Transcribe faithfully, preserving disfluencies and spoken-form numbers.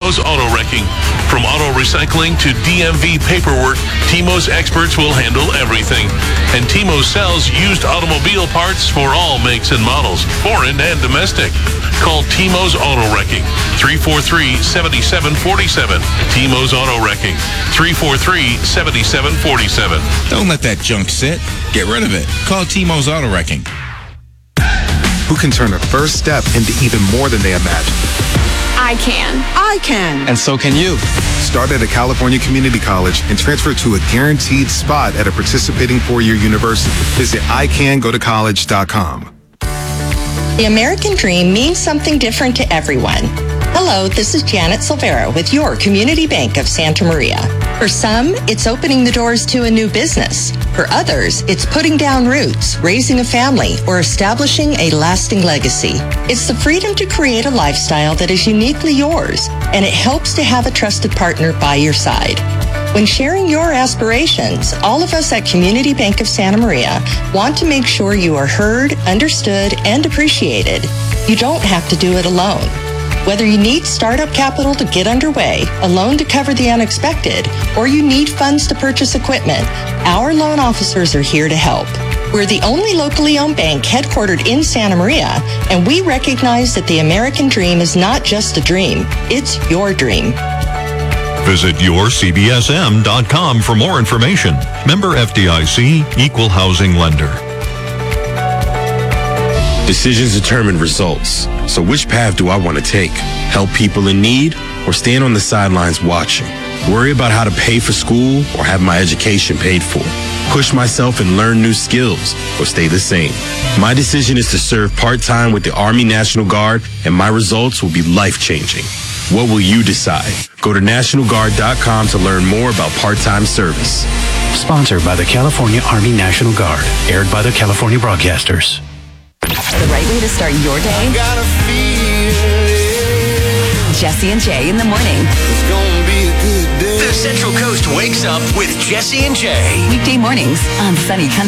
T-Mo's Auto Wrecking. From auto recycling to D M V paperwork, T-Mo's experts will handle everything. And T-Mo sells used automobile parts for all makes and models, foreign and domestic. Call T-Mo's Auto Wrecking, three four three, seven seven four seven. T-Mo's Auto Wrecking, three four three, seven seven four seven. Don't let that junk sit. Get rid of it. Call T-Mo's Auto Wrecking. Who can turn a first step into even more than they imagined? I can. I can. And so can you. Start at a California community college and transfer to a guaranteed spot at a participating four-year university. Visit I can go to college dot com. The American dream means something different to everyone. Hello, this is Janet Silvera with your Community Bank of Santa Maria. For some, it's opening the doors to a new business. For others, it's putting down roots, raising a family, or establishing a lasting legacy. It's the freedom to create a lifestyle that is uniquely yours, and it helps to have a trusted partner by your side. When sharing your aspirations, all of us at Community Bank of Santa Maria want to make sure you are heard, understood, and appreciated. You don't have to do it alone. Whether you need startup capital to get underway, a loan to cover the unexpected, or you need funds to purchase equipment, our loan officers are here to help. We're the only locally owned bank headquartered in Santa Maria, and we recognize that the American dream is not just a dream, it's your dream. Visit your C B S M dot com for more information. Member F D I C, Equal Housing Lender. Decisions determine results. So which path do I want to take? Help people in need or stand on the sidelines watching? Worry about how to pay for school or have my education paid for? Push myself and learn new skills or stay the same? My decision is to serve part-time with the Army National Guard, and my results will be life-changing. What will you decide? Go to National Guard dot com to learn more about part-time service. Sponsored by the California Army National Guard. Aired by the California Broadcasters. The right way to start your day? Jesse and Jay in the morning. It's gonna be a good day. The Central Coast wakes up with Jesse and Jay. Weekday mornings on Sunny Country.